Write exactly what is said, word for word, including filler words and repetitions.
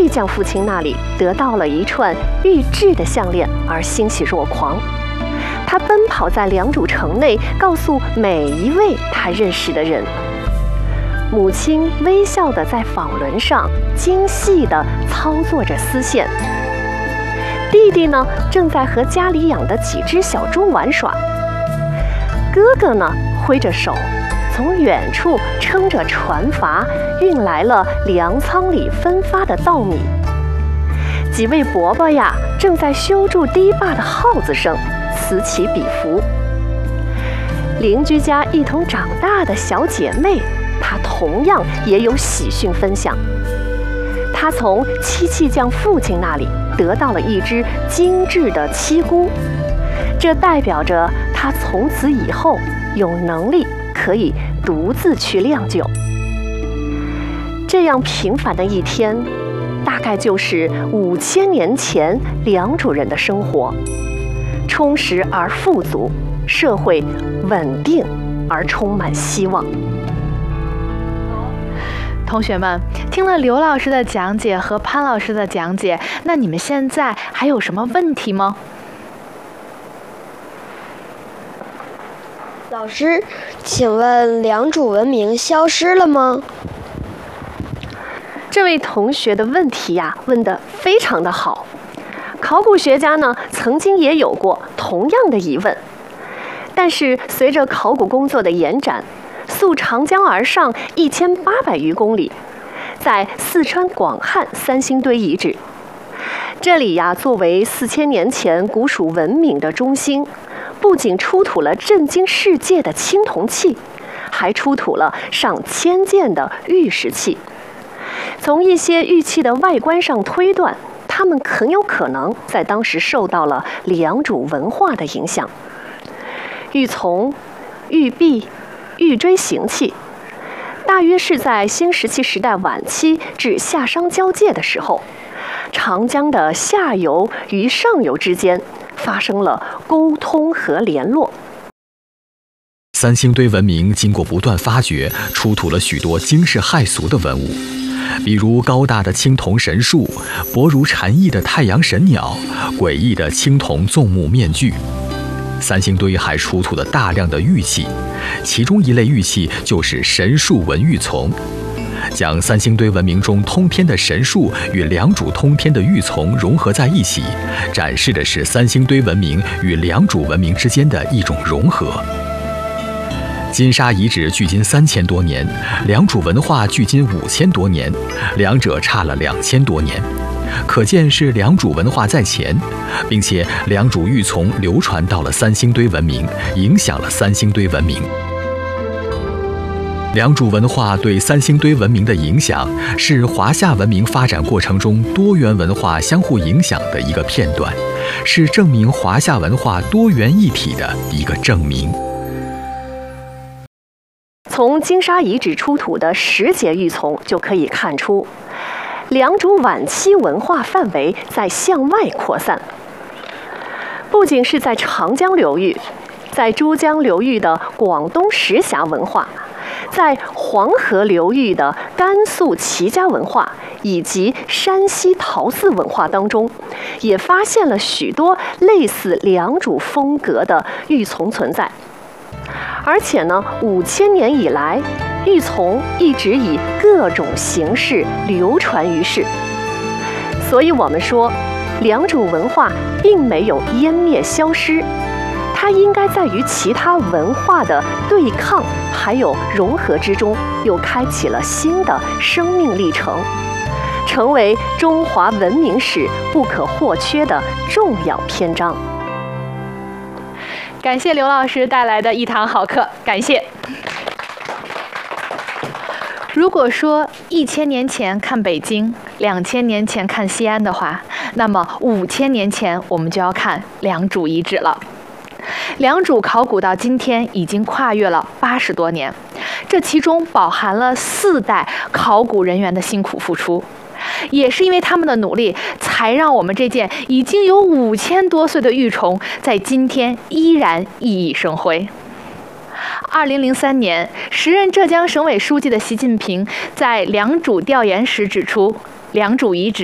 玉匠父亲那里得到了一串玉质的项链而欣喜若狂。他奔跑在良渚城内，告诉每一位他认识的人。母亲微笑地在纺轮上精细地操作着丝线。弟弟呢，正在和家里养的几只小猪玩耍。哥哥呢，挥着手，从远处撑着船筏运来了粮仓里分发的稻米。几位伯伯呀，正在修筑堤坝的号子声此起彼伏。邻居家一同长大的小姐妹，她同样也有喜讯分享。她从漆器匠父亲那里得到了一只精致的漆箍，这代表着她从此以后有能力可以独自去酿酒。这样平凡的一天，大概就是五千年前良渚人的生活，充实而富足，社会稳定而充满希望。 同学们，听了刘老师的讲解和潘老师的讲解，那你们现在还有什么问题吗？ 老师，请问良渚文明消失了吗？ 这位同学的问题呀，问得非常的好。考古学家呢，曾经也有过同样的疑问，但是随着考古工作的延展，溯长江而上一千八百余公里，在四川广汉三星堆遗址，这里呀，作为四千年前古蜀文明的中心，不仅出土了震惊世界的青铜器，还出土了上千件的玉石器。从一些玉器的外观上推断，它们很有可能在当时受到了良渚文化的影响。玉琮、玉璧、玉锥形器，大约是在新石器时代晚期至夏商交界的时候，长江的下游与上游之间发生了沟通和联络。 三星堆文明经过不断发掘，出土了许多惊世骇俗的文物，比如高大的青铜神树、薄如蝉翼的太阳神鸟、诡异的青铜纵目面具。三星堆还出土了大量的玉器，其中一类玉器就是神树纹玉琮。将三星堆文明中通天的神树与良渚通天的玉琮融合在一起，展示的是三星堆文明与良渚文明之间的一种融合。金沙遗址距今三千多年，良渚文化距今五千多年，两者差了两千多年，可见是良渚文化在前，并且良渚玉琮流传到了三星堆文明，影响了三星堆文明。良渚文化对三星堆文明的影响，是华夏文明发展过程中多元文化相互影响的一个片段，是证明华夏文化多元一体的一个证明。 从金沙遗址出土的石节玉琮就可以看出，良渚晚期文化范围在向外扩散，不仅是在长江流域，在珠江流域的广东石峡文化，在黄河流域的甘肃齐家文化以及山西陶寺文化当中，也发现了许多类似良渚风格的玉琮存在。而且呢，五千年以来，玉琮一直以各种形式流传于世。所以我们说，良渚文化并没有湮灭消失，它应该在与其他文化的对抗还有融合之中，又开启了新的生命历程，成为中华文明史不可或缺的重要篇章。 感谢刘老师带来的一堂好课，感谢。如果说一千年前看北京，两千年前看西安的话，那么五千年前我们就要看良渚遗址了。良渚考古到今天已经跨越了八十多年，这其中饱含了四代考古人员的辛苦付出。也是因为他们的努力，才让我们这件已经有五千多岁的玉琮，在今天依然熠熠生辉。二零零三年，时任浙江省委书记的习近平在良渚调研时指出，良渚遗址